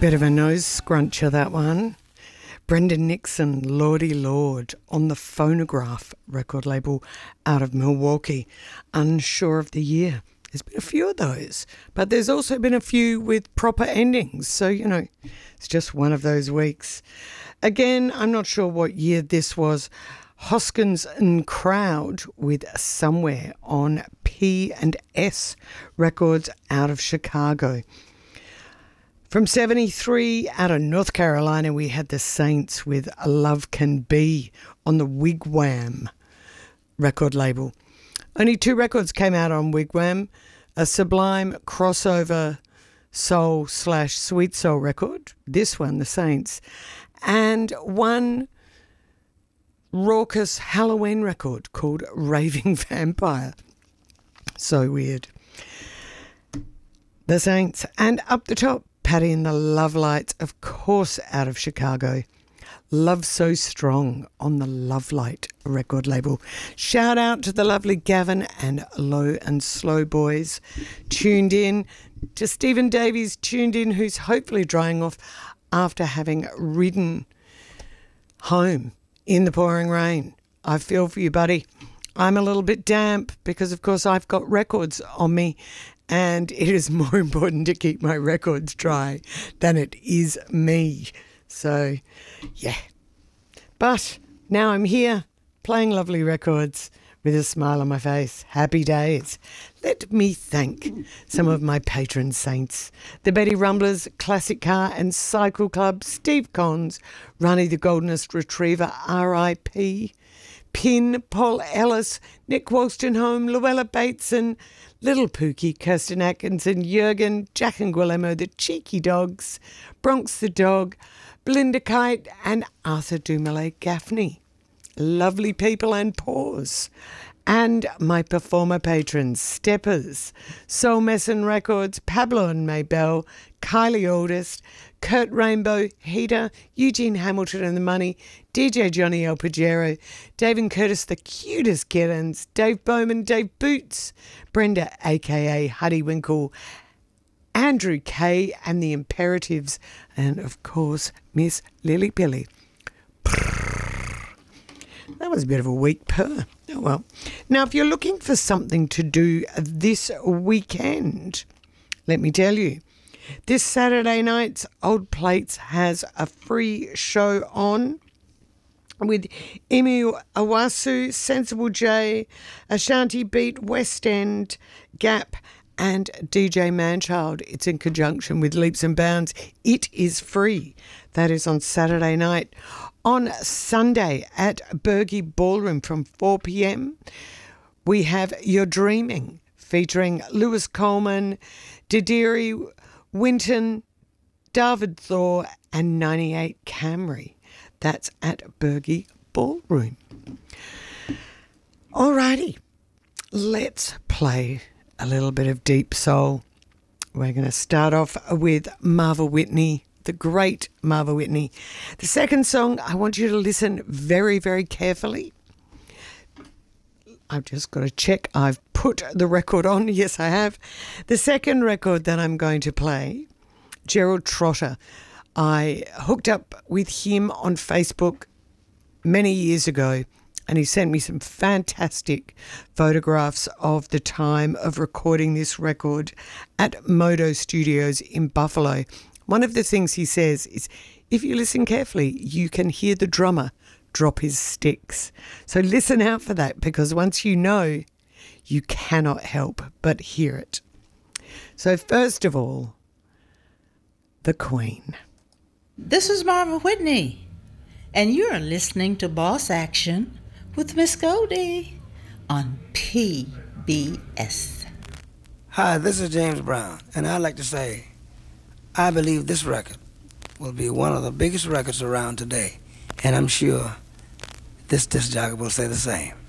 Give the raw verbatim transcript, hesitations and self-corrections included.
Bit of a nose scruncher, that one. Brendan Nixon, Lordy Lord, on the Phonograph record label out of Milwaukee. Unsure of the year. There's been a few of those, but there's also been a few with proper endings. So, you know, it's just one of those weeks. Again, I'm not sure what year this was. Hoskins and Crowd with Somewhere on P and S Records out of Chicago. From seventy-three, out of North Carolina, we had the Saints with Love Can Be on the Wigwam record label. Only two records came out on Wigwam, a Sublime crossover soul slash sweet soul record, this one, the Saints, and one raucous Halloween record called Raving Vampire. So weird. The Saints, and up the top, Patty and the Love Lights, of course, out of Chicago. Love So Strong on the Love Light record label. Shout out to the lovely Gavin and Low and Slow boys tuned in. To Stephen Davies tuned in, who's hopefully drying off after having ridden home in the pouring rain. I feel for you, buddy. I'm a little bit damp because, of course, I've got records on me, and it is more important to keep my records dry than it is me. So, yeah. But now I'm here playing lovely records with a smile on my face. Happy days. Let me thank some of my patron saints. The Betty Rumblers, Classic Car and Cycle Club, Steve Cons, Ronnie the Goldenest Retriever, R I P, Pin, Paul Ellis, Nick Wolstenholme, Luella Bateson, Little Pookie, Kirsten Atkinson, Jurgen, Jack and Guillermo, the Cheeky Dogs, Bronx the Dog, Belinda Kite and Arthur Dumoulin Gaffney. Lovely people and pause. And my performer patrons, Steppers, Soul Messin Records, Pablo and Maybell, Kylie Oldest, Kurt Rainbow, Heater, Eugene Hamilton and the Money, D J Johnny El Pajero, Dave and Curtis, the cutest kittens, Dave Bowman, Dave Boots, Brenda, a k a. Huddy Winkle, Andrew Kay and the Imperatives, and of course, Miss Lily Pilly. That was a bit of a weak purr. Oh well. Now, if you're looking for something to do this weekend, let me tell you, this Saturday night, Old Plates has a free show on with Emu Awasu, Sensible J, Ashanti Beat, West End, Gap, and D J Manchild. It's in conjunction with Leaps and Bounds. It is free. That is on Saturday night. On Sunday at Bergie Ballroom from four p.m, we have You're Dreaming featuring Lewis Coleman, Didiri Winton, David Thor and ninety-eight Camry. That's at Bergie Ballroom. Alrighty, let's play a little bit of deep soul. We're going to start off with Marva Whitney, the great Marva Whitney. The second song, I want you to listen very, very carefully. I've just got to check I've put the record on. Yes, I have. The second record that I'm going to play, Gerald Trotter. I hooked up with him on Facebook many years ago, and he sent me some fantastic photographs of the time of recording this record at Modo Studios in Buffalo. One of the things he says is, if you listen carefully, you can hear the drummer drop his sticks. So listen out for that, because once you know, you cannot help but hear it. So first of all, the Queen. This is Marva Whitney, and you're listening to Boss Action with Miss Goldie on P B S. Hi, this is James Brown, and I'd like to say I believe this record will be one of the biggest records around today, and I'm sure this disc jockey will say the same.